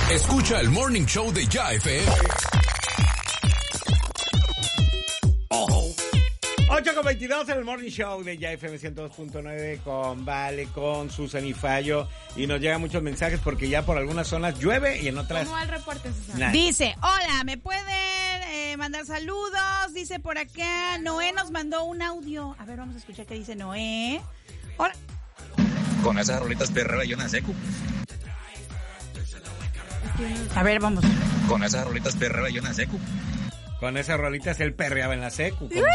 Escucha el Morning Show de Ya FM. 8:22 en el Morning Show de Ya FM 102.9 con Vale, con Susan y Fallo. Y nos llegan muchos mensajes porque ya por algunas zonas llueve y en otras... ¿Cómo va el reporte, Susana? Dice, hola, ¿me pueden mandar saludos? Dice por acá, Noé nos mandó un audio. A ver, vamos a escuchar qué dice Noé. Hola. Con esas rolitas perrera yo en seco. A ver, vamos. Con esas rolitas perrera yo en seco. Con esas rolitas él perreaba en la secu. Te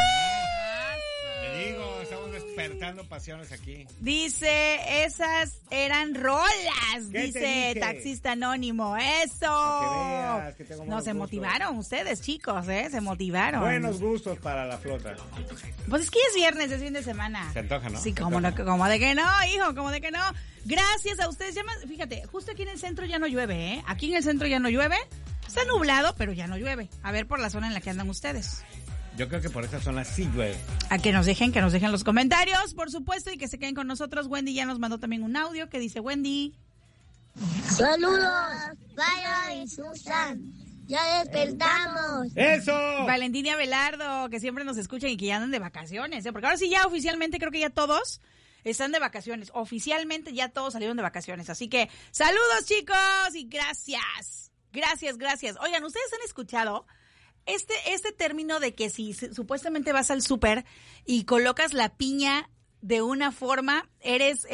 digo, estamos despertando pasiones aquí. Dice, esas eran rolas, ¿Qué dice te dije? Taxista Anónimo. ¡Eso! Para que veas que tengo No, buenos se gustos. motivaron ustedes, chicos, se motivaron. Buenos gustos para la flota. Pues es que es viernes, es fin de semana. Se antoja, ¿no? Sí, Se como antoja. como de que no, hijo, como de que no. Gracias a ustedes. Fíjate, justo aquí en el centro ya no llueve, ¿eh? Aquí en el centro ya no llueve. Está nublado, pero ya no llueve. A ver por la zona en la que andan ustedes. Yo creo que por esa zona sí llueve. A que nos dejen los comentarios, por supuesto, y que se queden con nosotros. Wendy ya nos mandó también un audio que dice, Wendy. Saludos, Vaya y Susan. Ya despertamos. ¡Eso! Valentina Velardo, que siempre nos escuchan y que ya andan de vacaciones, ¿eh? Porque ahora sí ya oficialmente creo que ya todos están de vacaciones. Oficialmente ya todos salieron de vacaciones. Así que saludos, chicos, y gracias. Gracias. Oigan, ¿ustedes han escuchado este término de que si supuestamente vas al súper y colocas la piña de una forma, eres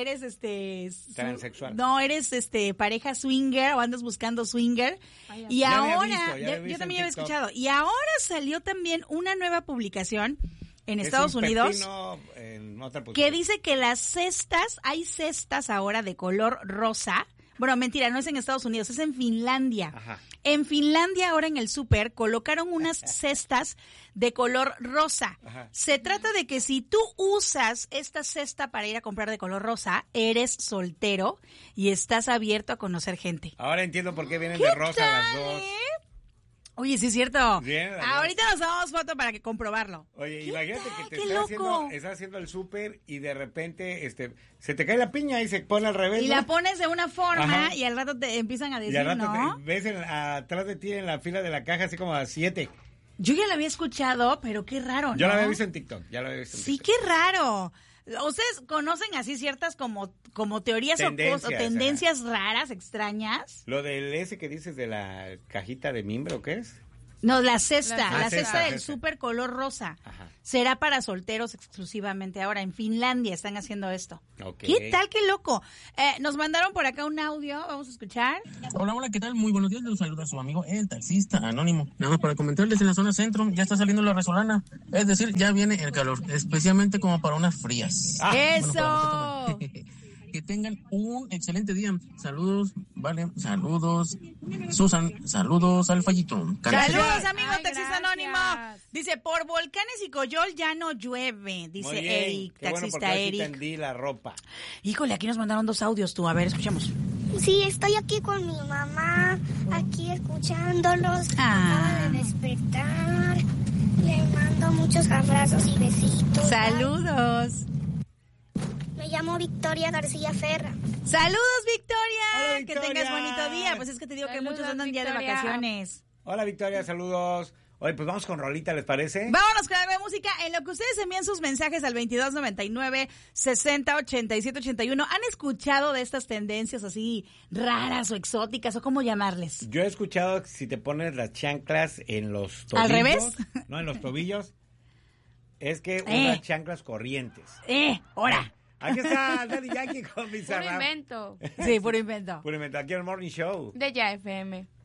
Transexual. No, eres pareja swinger o andas buscando swinger? Y Ya había ahora, visto, ya había visto yo también en había TikTok. escuchado, y ahora salió también una nueva publicación en Estados Es un Unidos pepino en otra que posición. dice que hay cestas ahora de color rosa. Bueno, mentira, no es en Estados Unidos, es en Finlandia. Ajá. En Finlandia, ahora en el súper, colocaron unas cestas de color rosa. Ajá. Se trata de que si tú usas esta cesta para ir a comprar de color rosa, eres soltero y estás abierto a conocer gente. Ahora entiendo por qué vienen ¿Qué de rosa tal, las dos. Oye, sí es cierto. Bien, Ahorita nos damos foto para que comprobarlo. Oye, ¿Qué imagínate tal? que te ¡Qué estás haciendo el súper y de repente se te cae la piña y se pone al revés. Y ¿no? la pones de una forma Ajá. y al rato te empiezan a Y decir, al rato ¿no? ves atrás de ti en la fila de la caja así como a 7. Yo ya la había escuchado, pero qué raro, ¿no? Yo la había visto en TikTok. Sí, qué raro. ¿Ustedes conocen así ciertas como teorías o tendencias raras, extrañas? Lo del ese que dices de la cajita de mimbre, ¿o qué es? No, la cesta cesta del súper color rosa. Ajá. Será para solteros exclusivamente ahora. En Finlandia están haciendo esto. Ok. ¿Qué tal? ¡Qué loco! Nos mandaron por acá un audio. Vamos a escuchar. Hola, ¿qué tal? Muy buenos días. Les saluda a su amigo, el taxista anónimo. Nada más para comentarles, en la zona centro ya está saliendo la resolana. Es decir, ya viene el calor, especialmente como para unas frías. ¡Eso! Bueno, que tengan un excelente día. Saludos, Vale, saludos, Susan, saludos al Fallito. Saludos, amigo Ay, taxista gracias. anónimo. Dice, por volcanes y Coyol ya no llueve. Dice Muy bien. Eric, Qué bueno, taxista porque ahora sí Eric. tendí la ropa. Híjole, aquí nos mandaron 2 audios tú. A ver, escuchemos. Sí, estoy aquí con mi mamá, aquí escuchándolos. Acaba de despertar. Le mando muchos abrazos y besitos. Saludos. Me llamo Victoria García Ferra. Saludos, Victoria. Hola, Que Victoria. tengas bonito día. Pues es que te digo que Saludos, muchos andan ya de Victoria. vacaciones. Hola, Victoria, saludos. Oye, pues vamos con rolita, ¿les parece? Vámonos con algo de música. En lo que ustedes envían sus mensajes al 2299-608781. ¿Han escuchado de estas tendencias así raras o exóticas o cómo llamarles? Yo he escuchado que si te pones las chanclas en los tobillos. ¿Al revés? No, en los tobillos. Es que usas chanclas corrientes. ¡Hora! Aquí está Daddy Yankee con Puro Bizarrap. invento Sí, puro invento. Puro invento. Aquí en el Morning Show. de Ya FM.